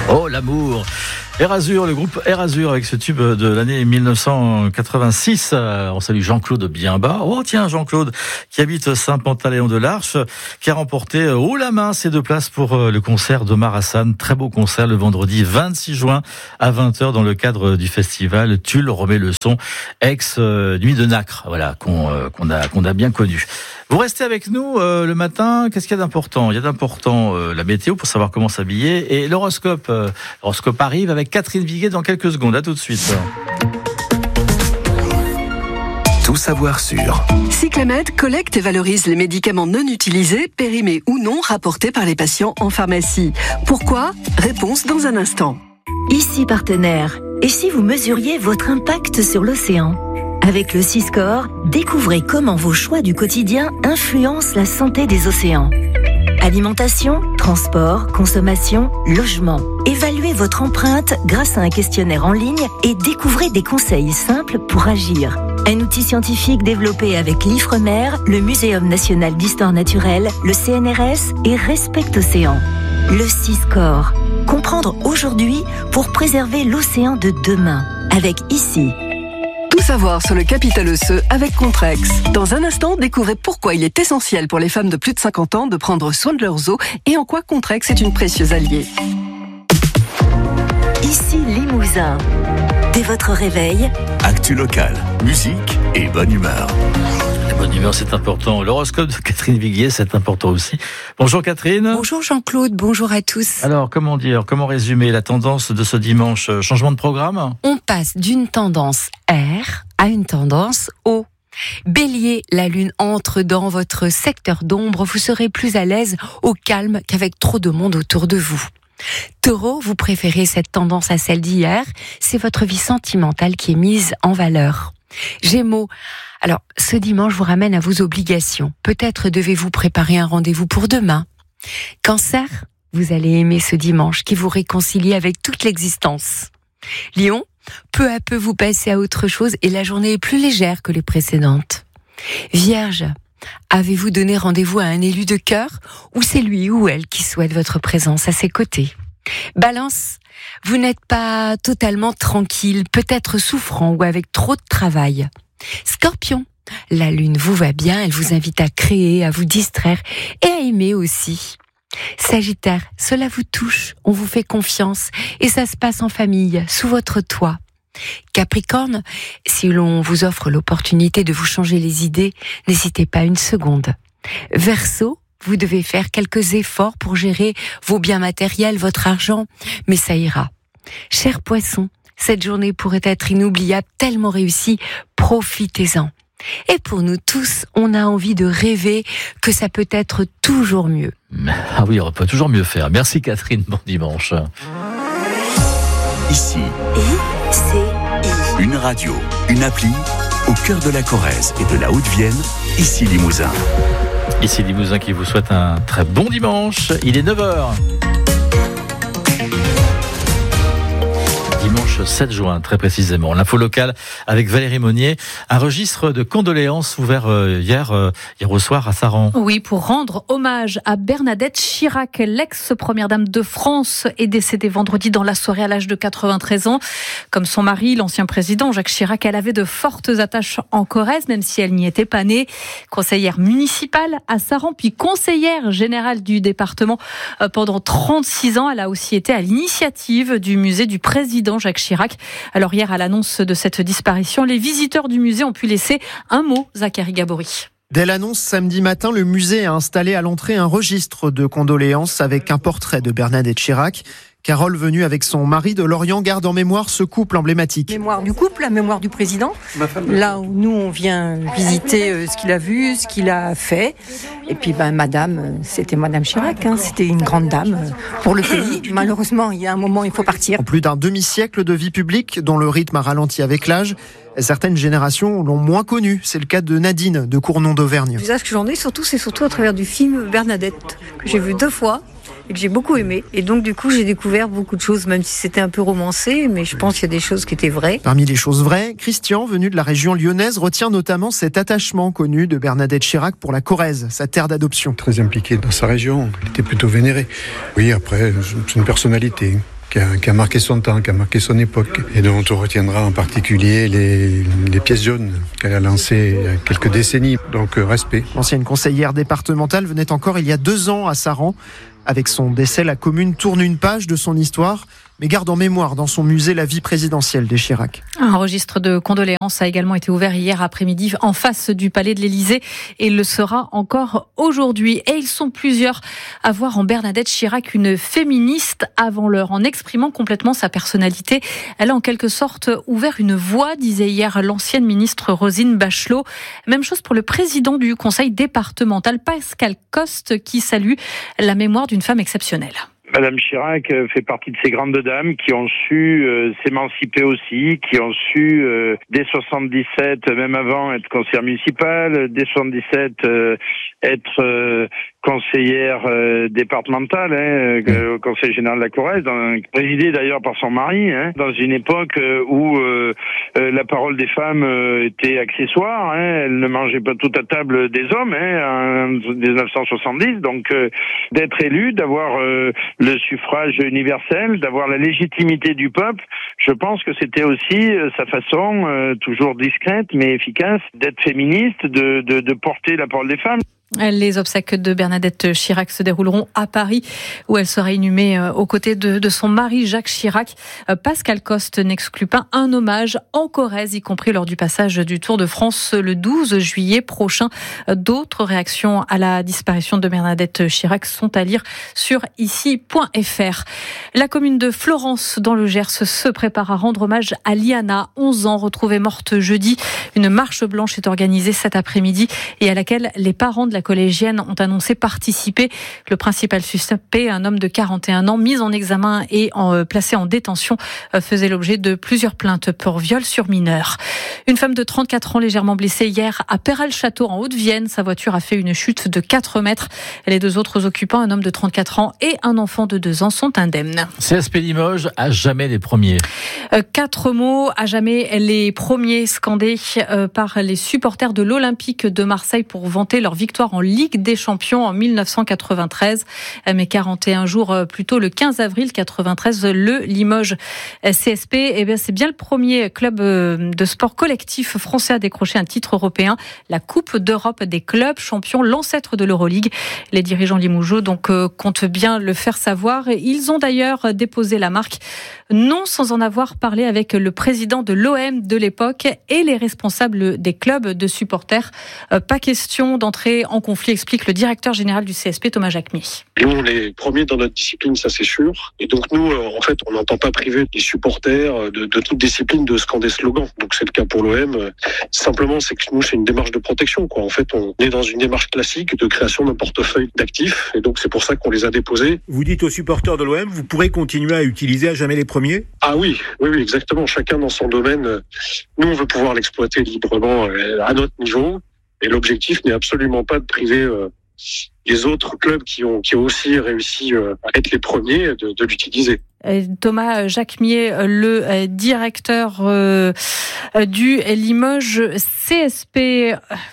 Oh, l'amour. Erasure, le groupe Erasure avec ce tube de l'année 1986. On salue Jean-Claude Bienbas. Oh tiens, Jean-Claude qui habite Saint-Pantaléon-de-l'Arche, qui a remporté haut la main ses 2 places pour le concert d'Omar Hassan. Très beau concert le vendredi 26 juin à 20h dans le cadre du festival Tulle remet le son ex Nuit de Nacre. Voilà, qu'on a bien connu. Vous restez avec nous le matin. Qu'est-ce qu'il y a d'important ? Il y a d'important la météo pour savoir comment s'habiller et l'horoscope. L'horoscope arrive avec Catherine Viguet dans quelques secondes. À tout de suite. Tout savoir sur Cyclamed collecte et valorise les médicaments non utilisés, périmés ou non, rapportés par les patients en pharmacie. Pourquoi ? Réponse dans un instant. Ici partenaire. Et si vous mesuriez votre impact sur l'océan ? Avec le Siscore, découvrez comment vos choix du quotidien influencent la santé des océans. Alimentation, transport, consommation, logement. Évaluez votre empreinte grâce à un questionnaire en ligne et découvrez des conseils simples pour agir. Un outil scientifique développé avec l'Ifremer, le Muséum national d'histoire naturelle, le CNRS et Respect Océan. Le Siscore. Comprendre aujourd'hui pour préserver l'océan de demain. Avec ici. Tout savoir sur le capital osseux avec Contrex. Dans un instant, découvrez pourquoi il est essentiel pour les femmes de plus de 50 ans de prendre soin de leurs os et en quoi Contrex est une précieuse alliée. Ici Limousin. Dès votre réveil, actu locale, musique et bonne humeur. La bonne humeur, c'est important. L'horoscope de Catherine Viguier, c'est important aussi. Bonjour Catherine. Bonjour Jean-Claude, bonjour à tous. Alors, comment résumer la tendance de ce dimanche ? Changement de programme ? On passe d'une tendance R à une tendance O. Bélier, la lune entre dans votre secteur d'ombre, vous serez plus à l'aise au calme qu'avec trop de monde autour de vous. Taureau, vous préférez cette tendance à celle d'hier, c'est votre vie sentimentale qui est mise en valeur. Gémeaux, alors ce dimanche vous ramène à vos obligations. Peut-être devez-vous préparer un rendez-vous pour demain. Cancer, vous allez aimer ce dimanche qui vous réconcilie avec toute l'existence. Lion, peu à peu vous passez à autre chose et la journée est plus légère que les précédentes. Vierge, avez-vous donné rendez-vous à un élu de cœur ou c'est lui ou elle qui souhaite votre présence à ses côtés ? Balance, vous n'êtes pas totalement tranquille, peut-être souffrant ou avec trop de travail. Scorpion, la lune vous va bien, elle vous invite à créer, à vous distraire et à aimer aussi. Sagittaire, cela vous touche, on vous fait confiance et ça se passe en famille, sous votre toit. Capricorne, si l'on vous offre l'opportunité de vous changer les idées, n'hésitez pas une seconde. Verseau, vous devez faire quelques efforts pour gérer vos biens matériels, votre argent, mais ça ira. Cher Poisson, cette journée pourrait être inoubliable, tellement réussie, profitez-en. Et pour nous tous, on a envie de rêver que ça peut être toujours mieux. Ah oui, on peut toujours mieux faire. Merci Catherine, bon dimanche. Ici, une radio, une appli, au cœur de la Corrèze et de la Haute-Vienne, ici Limousin. Ici Limousin qui vous souhaite un très bon dimanche. Il est 9h. Dimanche 7 juin, très précisément. L'info locale avec Valérie Monnier. Un registre de condoléances ouvert hier au soir à Saran. Oui, pour rendre hommage à Bernadette Chirac, l'ex-première dame de France, est décédée vendredi dans la soirée à l'âge de 93 ans. Comme son mari, l'ancien président Jacques Chirac, elle avait de fortes attaches en Corrèze, même si elle n'y était pas née. Conseillère municipale à Saran, puis conseillère générale du département pendant 36 ans. Elle a aussi été à l'initiative du musée du président Jacques Chirac. Alors hier, à l'annonce de cette disparition, les visiteurs du musée ont pu laisser un mot, Zachary Gabory. Dès l'annonce samedi matin, le musée a installé à l'entrée un registre de condoléances avec un portrait de Bernadette Chirac. Carole, venue avec son mari de Lorient, garde en mémoire ce couple emblématique. Mémoire du couple, la mémoire du président. Là où nous, on vient visiter ce qu'il a vu, ce qu'il a fait. Et puis, madame, c'était Madame Chirac, c'était une grande dame pour le pays. Malheureusement, il y a un moment, il faut partir. En plus d'un demi-siècle de vie publique, dont le rythme a ralenti avec l'âge, certaines générations l'ont moins connue. C'est le cas de Nadine, de Cournon d'Auvergne. Le visage que j'en ai, c'est surtout à travers du film Bernadette, que j'ai vu 2 fois. Et que j'ai beaucoup aimé. Et donc, du coup, j'ai découvert beaucoup de choses, même si c'était un peu romancé, mais je pense qu'il y a des choses qui étaient vraies. Parmi les choses vraies, Christian, venu de la région lyonnaise, retient notamment cet attachement connu de Bernadette Chirac pour la Corrèze, sa terre d'adoption. Très impliqué dans sa région, il était plutôt vénéré. Oui, après, c'est une personnalité. qui a marqué son temps, qui a marqué son époque, et dont on retiendra en particulier les pièces jaunes qu'elle a lancées il y a quelques décennies. Donc respect. L'ancienne conseillère départementale venait encore il y a 2 ans à Saran. Avec son décès, la commune tourne une page de son histoire, mais garde en mémoire dans son musée la vie présidentielle des Chirac. Un registre de condoléances a également été ouvert hier après-midi en face du palais de l'Élysée et il le sera encore aujourd'hui. Et ils sont plusieurs à voir en Bernadette Chirac une féministe avant l'heure. En exprimant complètement sa personnalité, elle a en quelque sorte ouvert une voie, disait hier l'ancienne ministre Roselyne Bachelot. Même chose pour le président du conseil départemental, Pascal Coste, qui salue la mémoire d'une femme exceptionnelle. Madame Chirac fait partie de ces grandes dames qui ont su s'émanciper aussi, qui ont su dès 77, même avant, être conseillère municipale, dès 77 être conseillère départementale au Conseil général de la Corrèze, présidée d'ailleurs par son mari, dans une époque où la parole des femmes était accessoire. Elle ne mangeait pas tout à table des hommes en 1970. Donc d'être élue, d'avoir le suffrage universel, d'avoir la légitimité du peuple, je pense que c'était aussi sa façon, toujours discrète mais efficace, d'être féministe, de porter la parole des femmes. Les obsèques de Bernadette Chirac se dérouleront à Paris, où elle sera inhumée aux côtés de son mari Jacques Chirac. Pascal Coste n'exclut pas un hommage en Corrèze, y compris lors du passage du Tour de France le 12 juillet prochain. D'autres réactions à la disparition de Bernadette Chirac sont à lire sur ici.fr. La commune de Florence, dans le Gers, se prépare à rendre hommage à Liana, 11 ans, retrouvée morte jeudi. Une marche blanche est organisée cet après-midi et à laquelle les parents de la collégienne ont annoncé participer. Le principal suspect, un homme de 41 ans, mis en examen et placé en détention, faisait l'objet de plusieurs plaintes pour viol sur mineur. Une femme de 34 ans légèrement blessée hier à Péral-Château en Haute-Vienne. Sa voiture a fait une chute de 4 mètres. Les 2 autres occupants, un homme de 34 ans et un enfant de 2 ans, sont indemnes. CSP Limoges, à jamais les premiers. 4 mots, à jamais les premiers, scandés par les supporters de l'Olympique de Marseille pour vanter leur victoire en Ligue des Champions en 1993. Mais 41 jours plus tôt, le 15 avril 93, le Limoges CSP, c'est bien le premier club de sport collectif français à décrocher un titre européen, la Coupe d'Europe des clubs champions, l'ancêtre de l'Euroleague. Les dirigeants limougeaux comptent bien le faire savoir. Ils ont d'ailleurs déposé la marque, non sans en avoir parlé avec le président de l'OM de l'époque et les responsables des clubs de supporters. Pas question d'entrer en conflit, explique le directeur général du CSP, Thomas Jacquemier. Nous, on est premiers dans notre discipline, ça c'est sûr. Et donc nous, en fait, on n'entend pas priver les supporters de toute discipline de scander slogans. Donc c'est le cas pour l'OM. Simplement, c'est que nous, c'est une démarche de protection, quoi. En fait, on est dans une démarche classique de création d'un portefeuille d'actifs. Et donc c'est pour ça qu'on les a déposés. Vous dites aux supporters de l'OM, vous pourrez continuer à utiliser à jamais les premiers ? Ah oui, exactement. Chacun dans son domaine. Nous, on veut pouvoir l'exploiter librement à notre niveau. Et l'objectif n'est absolument pas de priver les autres clubs qui ont aussi réussi à être les premiers de l'utiliser. Thomas Jacquemier, le directeur du Limoges CSP.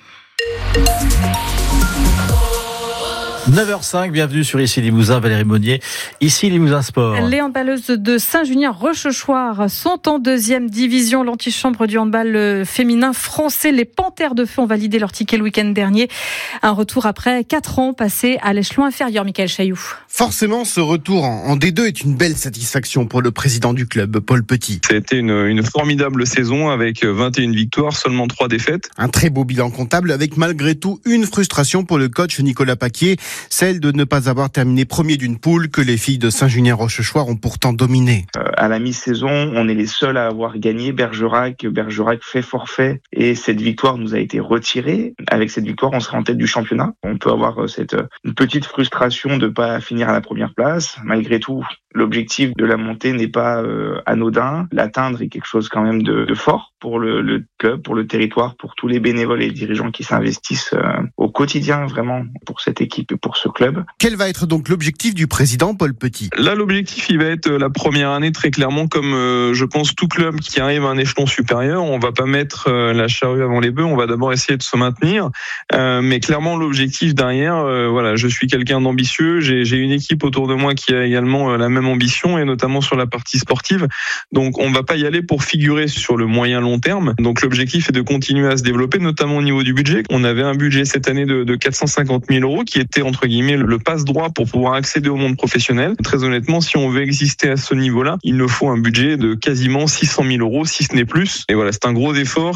9h05, bienvenue sur Ici Limousin, Valérie Monnier. Ici Limousin Sport. Les handballeuses de Saint-Junien-Rochechouart sont en 2e division. L'antichambre du handball féminin français. Les Panthères de Feu ont validé leur ticket le week-end dernier. Un retour après 4 ans passés à l'échelon inférieur, Michael Chailloux. Forcément, ce retour en D2 est une belle satisfaction pour le président du club, Paul Petit. C'était une formidable saison avec 21 victoires, seulement 3 défaites. Un très beau bilan comptable avec malgré tout une frustration pour le coach Nicolas Paquier, celle de ne pas avoir terminé premier d'une poule que les filles de Saint-Junien-Rochechouart ont pourtant dominé. À la mi-saison, on est les seuls à avoir gagné. Bergerac fait forfait et cette victoire nous a été retirée. Avec cette victoire, on sera en tête du championnat. On peut avoir une petite frustration de ne pas finir à la première place. Malgré tout, l'objectif de la montée n'est pas anodin. L'atteindre est quelque chose quand même de fort. pour le club, pour le territoire, pour tous les bénévoles et les dirigeants qui s'investissent au quotidien vraiment pour cette équipe et pour ce club. Quel va être donc l'objectif du président Paul Petit ? Là, l'objectif, il va être la première année très clairement comme je pense tout club qui arrive à un échelon supérieur. On va pas mettre la charrue avant les bœufs, on va d'abord essayer de se maintenir. Mais clairement, l'objectif derrière, voilà, je suis quelqu'un d'ambitieux, j'ai une équipe autour de moi qui a également la même ambition et notamment sur la partie sportive. Donc, on va pas y aller pour figurer sur le moyen long terme. Donc, l'objectif est de continuer à se développer, notamment au niveau du budget. On avait un budget cette année de 450 000 € qui était entre guillemets le passe-droit pour pouvoir accéder au monde professionnel. Très honnêtement, si on veut exister à ce niveau-là, il nous faut un budget de quasiment 600 000 €, si ce n'est plus. Et voilà, c'est un gros effort